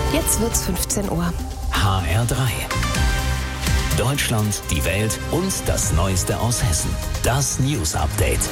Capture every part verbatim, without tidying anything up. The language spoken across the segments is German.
Jetzt wird's fünfzehn Uhr. H R drei. Deutschland, die Welt und das Neueste aus Hessen. Das News Update.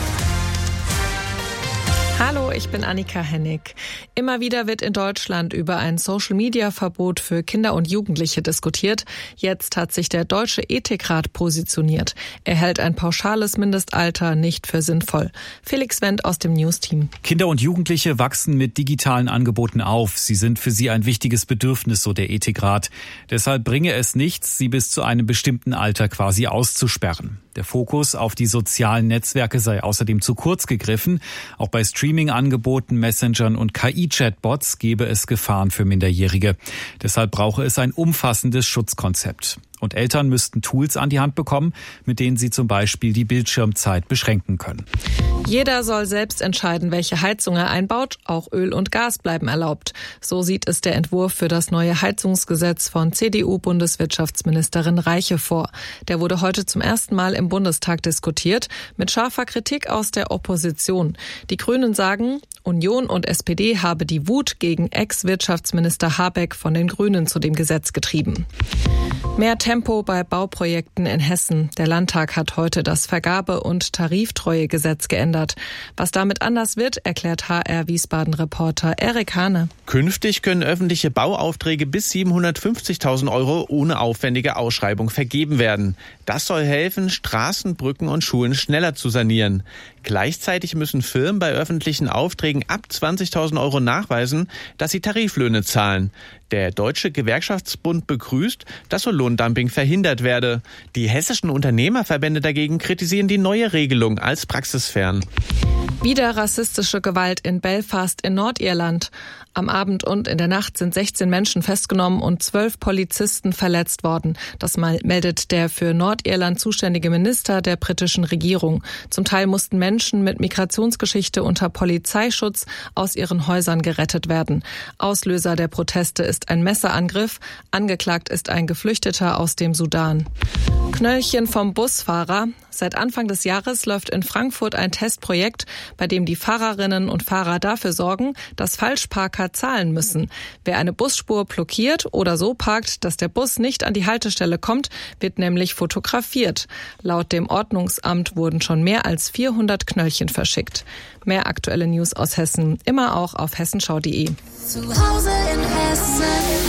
Hallo, ich bin Annika Hennig. Immer wieder wird in Deutschland über ein Social-Media-Verbot für Kinder und Jugendliche diskutiert. Jetzt hat sich der Deutsche Ethikrat positioniert. Er hält ein pauschales Mindestalter nicht für sinnvoll. Felix Wendt aus dem News-Team. Kinder und Jugendliche wachsen mit digitalen Angeboten auf. Sie sind für sie ein wichtiges Bedürfnis, so der Ethikrat. Deshalb bringe es nichts, sie bis zu einem bestimmten Alter quasi auszusperren. Der Fokus auf die sozialen Netzwerke sei außerdem zu kurz gegriffen. Auch bei Streaming-Angeboten, Messengern und K I-Chatbots gebe es Gefahren für Minderjährige. Deshalb brauche es ein umfassendes Schutzkonzept. Und Eltern müssten Tools an die Hand bekommen, mit denen sie zum Beispiel die Bildschirmzeit beschränken können. Jeder soll selbst entscheiden, welche Heizung er einbaut. Auch Öl und Gas bleiben erlaubt. So sieht es der Entwurf für das neue Heizungsgesetz von C D U-Bundeswirtschaftsministerin Reiche vor. Der wurde heute zum ersten Mal im Bundestag diskutiert, mit scharfer Kritik aus der Opposition. Die Grünen sagen, Union und S P D habe die Wut gegen Ex-Wirtschaftsminister Habeck von den Grünen zu dem Gesetz getrieben. Mehr Tempo bei Bauprojekten in Hessen. Der Landtag hat heute das Vergabe- und Tariftreuegesetz geändert. Was damit anders wird, erklärt H R-Wiesbaden-Reporter Erik Hane. Künftig können öffentliche Bauaufträge bis siebenhundertfünfzigtausend Euro ohne aufwendige Ausschreibung vergeben werden. Das soll helfen, Straßen, Brücken und Schulen schneller zu sanieren. Gleichzeitig müssen Firmen bei öffentlichen Aufträgen ab zwanzigtausend Euro nachweisen, dass sie Tariflöhne zahlen. Der Deutsche Gewerkschaftsbund begrüßt, dass so Lohndumping verhindert werde. Die hessischen Unternehmerverbände dagegen kritisieren die neue Regelung als praxisfern. Wieder rassistische Gewalt in Belfast in Nordirland. Am Abend und in der Nacht sind sechzehn Menschen festgenommen und zwölf Polizisten verletzt worden. Das meldet der für Nordirland zuständige Minister der britischen Regierung. Zum Teil mussten Menschen mit Migrationsgeschichte unter Polizeischutz aus ihren Häusern gerettet werden. Auslöser der Proteste ist ein Messerangriff. Angeklagt ist ein Geflüchteter aus dem Sudan. Knöllchen vom Busfahrer. Seit Anfang des Jahres läuft in Frankfurt ein Testprojekt, bei dem die Fahrerinnen und Fahrer dafür sorgen, dass Falschparker zahlen müssen. Wer eine Busspur blockiert oder so parkt, dass der Bus nicht an die Haltestelle kommt, wird nämlich fotografiert. Laut dem Ordnungsamt wurden schon mehr als vierhundert Knöllchen verschickt. Mehr aktuelle News aus Hessen, immer auch auf hessenschau punkt de. Zu Hause in Hessen.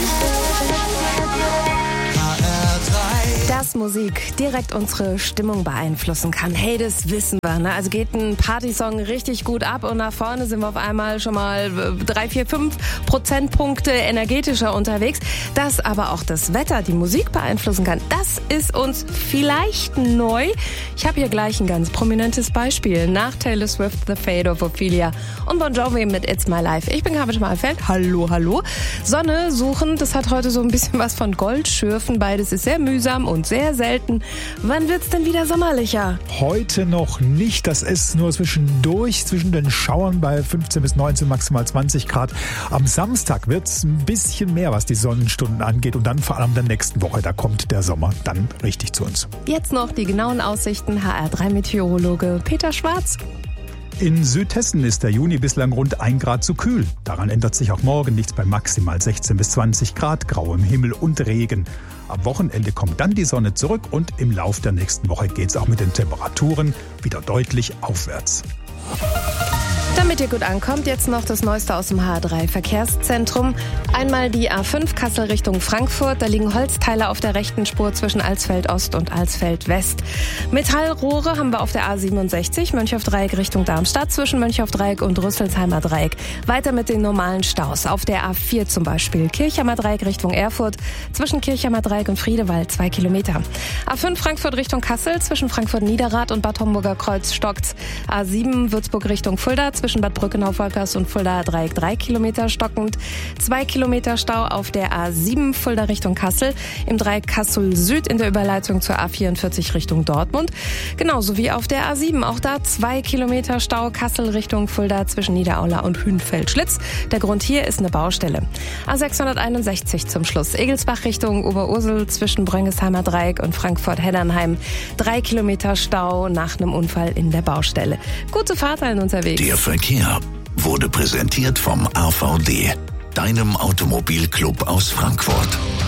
Dass Musik direkt unsere Stimmung beeinflussen kann. Hey, das wissen wir. Ne? Also geht ein Partysong richtig gut ab und nach vorne sind wir auf einmal schon mal drei, vier, fünf Prozentpunkte energetischer unterwegs. Dass aber auch das Wetter die Musik beeinflussen kann, das ist uns vielleicht neu. Ich habe hier gleich ein ganz prominentes Beispiel. Nach Taylor Swift, The Fate of Ophelia und Bon Jovi mit It's My Life. Ich bin Carmen Schmalfeld. Hallo, hallo. Sonne suchen, das hat heute so ein bisschen was von Goldschürfen. Beides ist sehr mühsam und sehr selten. Wann wird's denn wieder sommerlicher? Heute noch nicht. Das ist nur zwischendurch, zwischen den Schauern bei fünfzehn bis neunzehn, maximal zwanzig Grad. Am Samstag wird's ein bisschen mehr, was die Sonnenstunden angeht. Und dann vor allem in der nächsten Woche, da kommt der Sommer dann richtig zu uns. Jetzt noch die genauen Aussichten. H R drei Meteorologe Peter Schwarz. In Südhessen ist der Juni bislang rund ein Grad zu kühl. Daran ändert sich auch morgen nichts bei maximal sechzehn bis zwanzig Grad, grauem Himmel und Regen. Am Wochenende kommt dann die Sonne zurück und im Lauf der nächsten Woche geht es auch mit den Temperaturen wieder deutlich aufwärts. Damit ihr gut ankommt, jetzt noch das Neueste aus dem H R drei Verkehrszentrum. Einmal die A fünf Kassel Richtung Frankfurt. Da liegen Holzteile auf der rechten Spur zwischen Alsfeld Ost und Alsfeld West. Metallrohre haben wir auf der A siebenundsechzig Mönchhoff-Dreieck Richtung Darmstadt zwischen Mönchhoff-Dreieck und Rüsselsheimer Dreieck. Weiter mit den normalen Staus. Auf der A vier zum Beispiel Kirchheimer Dreieck Richtung Erfurt zwischen Kirchheimer Dreieck und Friedewald zwei Kilometer. A fünf Frankfurt Richtung Kassel zwischen Frankfurt-Niederrad und Bad Homburger Kreuz stockt's. A sieben Würzburg Richtung Fulda zwischen Bad Brückenau-Volkers und Fulda Dreieck drei Kilometer stockend. Zwei Kilometer Stau auf der A sieben Fulda Richtung Kassel, im Dreieck Kassel Süd in der Überleitung zur A vierundvierzig Richtung Dortmund. Genauso wie auf der A sieben, auch da zwei Kilometer Stau Kassel Richtung Fulda zwischen Niederaula und Hünfeld-Schlitz. Der Grund hier ist eine Baustelle. A sechshunderteinundsechzig zum Schluss, Egelsbach Richtung Oberursel zwischen Bröngesheimer Dreieck und Frankfurt-Heddernheim. Drei Kilometer Stau nach einem Unfall in der Baustelle. Gute Fahrt allen unterwegs. Der Verkehr wurde präsentiert vom A V D. deinem Automobilclub aus Frankfurt.